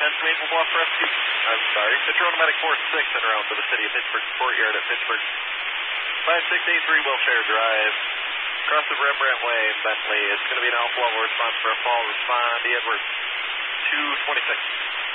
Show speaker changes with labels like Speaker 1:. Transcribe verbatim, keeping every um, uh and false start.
Speaker 1: ten from Maple Bluff Rescue. I'm sorry, Patrol Medic four six en route to the City of Pittsburgh Courtyard at Pittsburgh. five six eight three Wilshire Drive. Across the Rembrandt Way in Bentley. It's going to be an alpha level response for a fall. Respond, Edwards. two twenty-six.